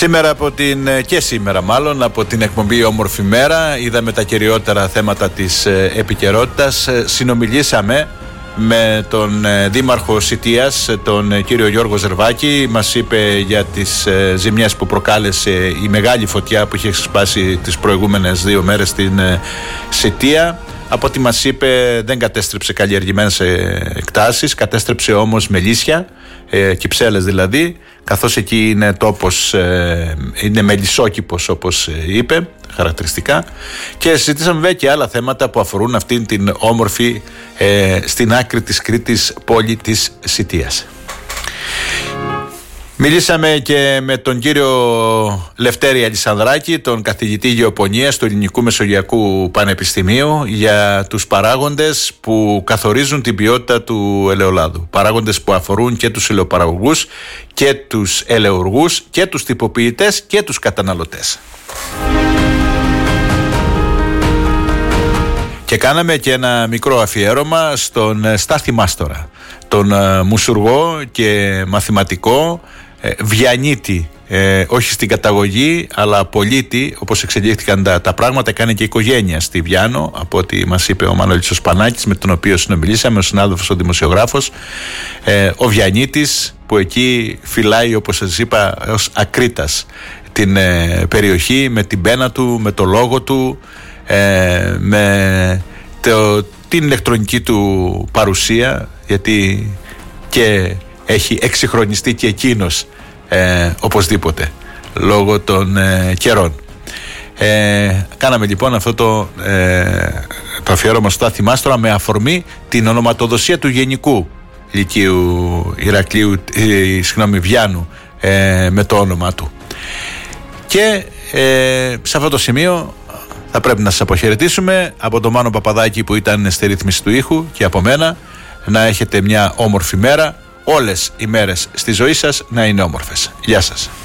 Σήμερα από την εκπομπή Όμορφη Μέρα είδαμε τα κυριότερα θέματα της επικαιρότητας. Συνομιλήσαμε με τον Δήμαρχο Σιτίας, τον κύριο Γιώργο Ζερβάκη. Μας είπε για τις ζημιές που προκάλεσε η μεγάλη φωτιά που είχε ξεσπάσει τις προηγούμενες 2 μέρες στην Σιτία. Από ό,τι μας είπε, δεν κατέστρεψε καλλιεργημένες εκτάσεις, κατέστρεψε όμως μελίσια, κυψέλες δηλαδή, καθώς εκεί είναι τόπος, είναι μελισσόκηπος όπως είπε χαρακτηριστικά, και συζητήσαμε βέβαια και άλλα θέματα που αφορούν αυτήν την όμορφη στην άκρη της Κρήτης πόλη της Σιτίας. Μιλήσαμε και με τον κύριο Λευτέρη Αλισανδράκη, τον καθηγητή γεωπονίας του Ελληνικού Μεσογειακού Πανεπιστημίου, για τους παράγοντες που καθορίζουν την ποιότητα του ελαιολάδου. Παράγοντες που αφορούν και τους ελαιοπαραγωγούς και τους ελαιοργούς και τους τυποποιητές και τους καταναλωτές. Και κάναμε και ένα μικρό αφιέρωμα στον Στάθη Μάστορα, τον μουσουργό και μαθηματικό, Βιανίτη, όχι στην καταγωγή αλλά πολίτη, όπως εξελίχθηκαν τα πράγματα. Κάνει και οικογένεια στη Βιάνο, από ό,τι μας είπε ο Μανώλης ο Σπανάκης, με τον οποίο συνομιλήσαμε, ο συνάδελφος ο δημοσιογράφος. Ο Βιανίτης που εκεί φυλάει, όπως σας είπα, ως ακρίτας την περιοχή, με την πένα του, με το λόγο του, με την ηλεκτρονική του παρουσία, γιατί και έχει εξυγχρονιστεί και εκείνος οπωσδήποτε λόγω των καιρών. Κάναμε λοιπόν αυτό το αφιέρωμα στο Στάθη Μάστορα με αφορμή την ονοματοδοσία του Γενικού Λυκείου Βιάνου με το όνομα του. Και σε αυτό το σημείο θα πρέπει να σας αποχαιρετήσουμε. Από τον Μάνο Παπαδάκη που ήταν στη ρύθμιση του ήχου και από μένα, να έχετε μια όμορφη μέρα. Όλες οι μέρες στη ζωή σας να είναι όμορφες. Γεια σας.